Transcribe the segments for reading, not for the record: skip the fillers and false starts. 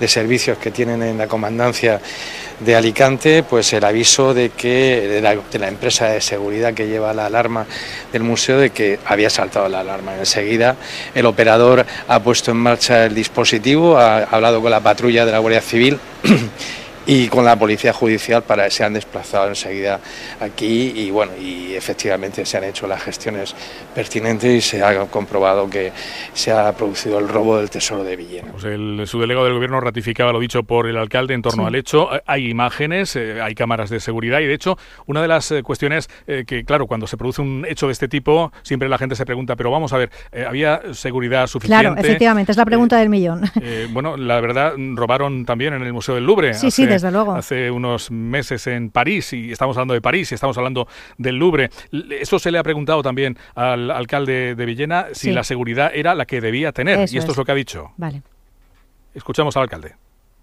de servicios que tienen en la comandancia de Alicante, pues el aviso de que de la empresa de seguridad que lleva la alarma del museo, de que había saltado la alarma. Enseguida el operador ha puesto en marcha el dispositivo, ha hablado con la patrulla de la Guardia Civil y con la Policía Judicial se han desplazado enseguida aquí y efectivamente se han hecho las gestiones pertinentes y se ha comprobado que se ha producido el robo del tesoro de Villena. Pues el subdelegado del Gobierno ratificaba lo dicho por el alcalde en torno al hecho. Hay imágenes, hay cámaras de seguridad y de hecho una de las cuestiones que claro, cuando se produce un hecho de este tipo siempre la gente se pregunta, pero vamos a ver, ¿había seguridad suficiente? Claro, efectivamente, es la pregunta del millón. Bueno, la verdad, robaron también en el Museo del Louvre. Sí, desde luego. Hace unos meses en París, y estamos hablando de París y estamos hablando del Louvre. Eso se le ha preguntado también al alcalde de Villena, si la seguridad era la que debía tener. Eso y esto es lo que ha dicho. Vale. Escuchamos al alcalde.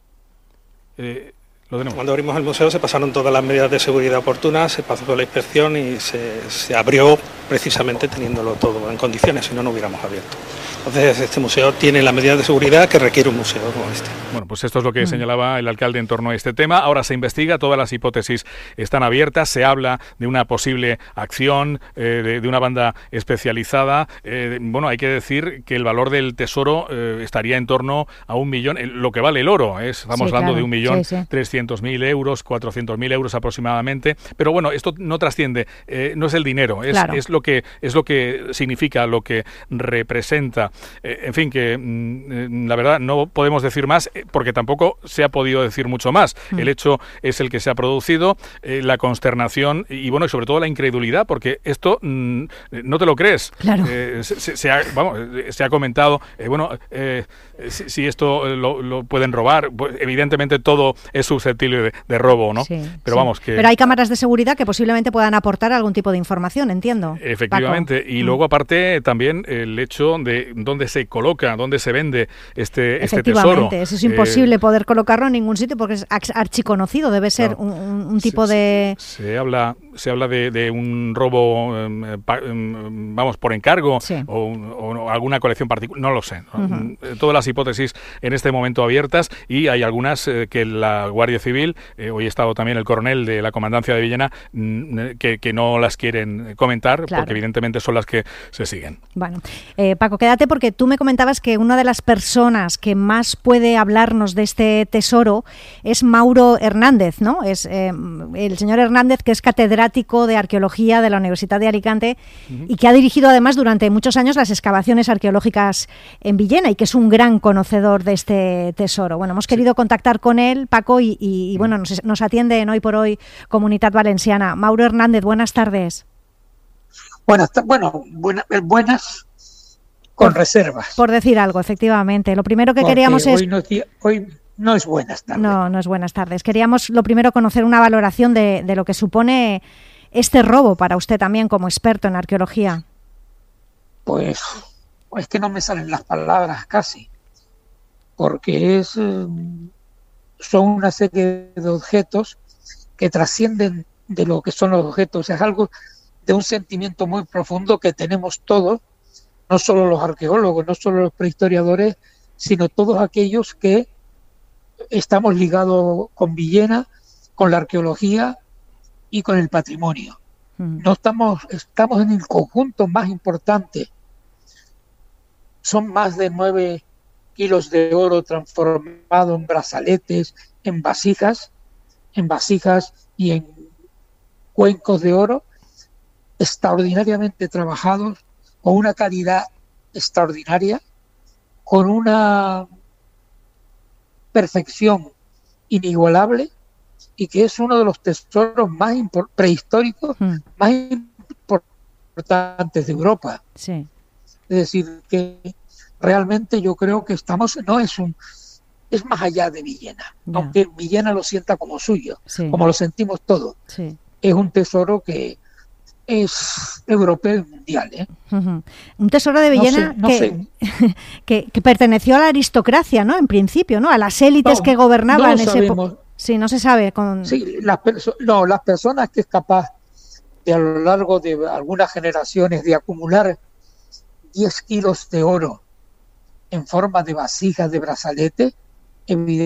Lo tenemos. Cuando abrimos el museo se pasaron todas las medidas de seguridad oportunas, se pasó la inspección y se abrió precisamente teniéndolo todo en condiciones, si no, no hubiéramos abierto. Entonces, este museo tiene las medidas de seguridad que requiere un museo como este. Bueno, pues esto es lo que señalaba el alcalde en torno a este tema. Ahora se investiga, todas las hipótesis están abiertas, se habla de una posible acción de una banda especializada. Bueno, hay que decir que el valor del tesoro estaría en torno a 1 millón, lo que vale el oro, estamos hablando de 1.300.000 euros, 400.000 euros aproximadamente. Pero bueno, esto no trasciende, no es el dinero, es lo que significa, lo que representa. En fin, que la verdad no podemos decir más porque tampoco se ha podido decir mucho más. El hecho es el que se ha producido, la consternación y bueno, y sobre todo la incredulidad, porque esto no te lo crees. Claro. Se ha comentado, si esto lo pueden robar, pues evidentemente todo es susceptible de robo, ¿no? Pero hay cámaras de seguridad que posiblemente puedan aportar algún tipo de información, entiendo. Efectivamente, Paco. Y luego aparte también el hecho de dónde se coloca, dónde se vende este tesoro. Eso es imposible poder colocarlo en ningún sitio porque es archiconocido, debe ser un tipo de... Se habla de un robo, por encargo o alguna colección particular, no lo sé. Todas las hipótesis en este momento abiertas y hay algunas que la Guardia Civil, hoy ha estado también el coronel de la Comandancia de Villena, que no las quieren comentar porque evidentemente son las que se siguen. Bueno, Paco, quédate porque tú me comentabas que una de las personas que más puede hablarnos de este tesoro es Mauro Hernández, ¿no? Es el señor Hernández, que es catedrático de Arqueología de la Universidad de Alicante y que ha dirigido además durante muchos años las excavaciones arqueológicas en Villena y que es un gran conocedor de este tesoro. Bueno, hemos querido contactar con él, Paco, y bueno, nos atiende en Hoy por Hoy Comunitat Valenciana. Mauro Hernández, buenas tardes. Buenas con reservas. Por decir algo, efectivamente. Lo primero que queríamos es... Hoy no es buenas tardes. No es buenas tardes. Queríamos lo primero conocer una valoración de lo que supone este robo para usted también como experto en arqueología. Pues es que no me salen las palabras casi, porque son una serie de objetos que trascienden de lo que son los objetos. Es algo de un sentimiento muy profundo que tenemos todos, no solo los arqueólogos, no solo los prehistoriadores, sino todos aquellos que estamos ligados con Villena, con la arqueología y con el patrimonio. No estamos en el conjunto más importante. Son más de 9 kilos de oro transformado en brazaletes, en vasijas y en cuencos de oro extraordinariamente trabajados, con una calidad extraordinaria, con una perfección inigualable y que es uno de los tesoros más prehistóricos más importantes de Europa. Sí. Es decir, que realmente yo creo que es más allá de Villena, aunque Villena lo sienta como suyo, como lo sentimos todos. Sí. Es un tesoro que es europeo y mundial. Un tesoro de Villena que perteneció a la aristocracia, ¿no? En principio, ¿no? A las élites que gobernaban Sí, no se sabe. Sí, las personas que es capaz de a lo largo de algunas generaciones de acumular 10 kilos de oro en forma de vasijas, de brazalete, evidentemente